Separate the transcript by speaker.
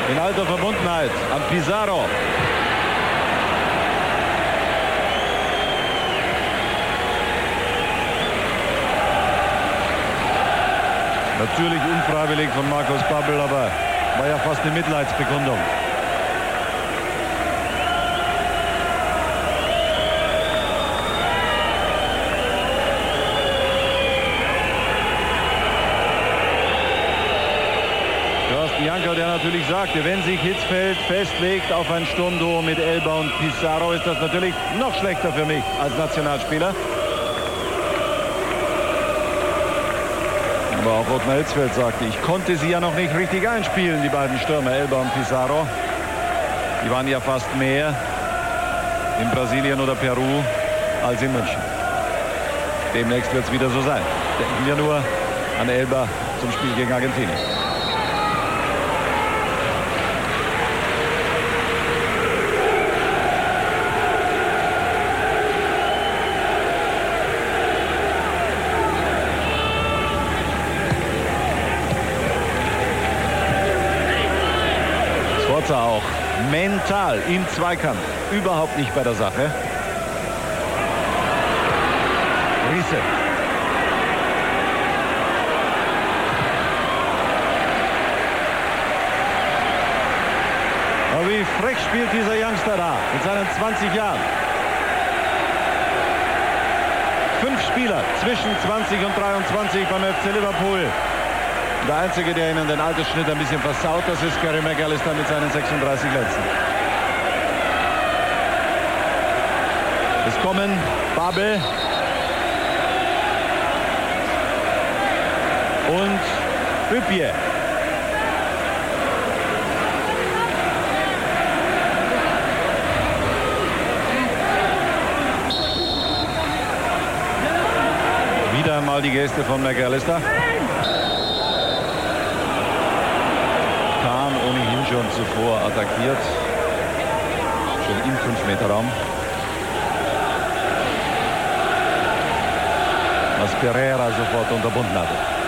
Speaker 1: in alter Verbundenheit an Pizarro. Natürlich unfreiwillig von Markus Babbel, aber war ja fast eine Mitleidsbekundung. Thorsten Janker, der natürlich sagte, wenn sich Hitzfeld festlegt auf ein Sturmduo mit Elba und Pizarro, ist das natürlich noch schlechter für mich als Nationalspieler. Aber auch Ottmar Hitzfeld sagte, ich konnte sie ja noch nicht richtig einspielen, die beiden Stürmer, Elba und Pizarro. Die waren ja fast mehr in Brasilien oder Peru als in München. Demnächst wird es wieder so sein. Denken wir nur an Elba zum Spiel gegen Argentinien. Auch mental im Zweikampf überhaupt nicht bei der Sache. Riese. Aber wie frech spielt dieser Youngster da mit seinen 20 Jahren. 5 Spieler zwischen 20 und 23 beim FC Liverpool. Der Einzige, der ihnen den Altersschnitt ein bisschen versaut, das ist Gary McAllister mit seinen 36 Letzten. Es kommen Babbel und Hübje. Wieder einmal die Geste von McAllister. Ohnehin schon zuvor attackiert. Schon im 5-Meter-Raum. Was Pereira sofort unterbunden hatte.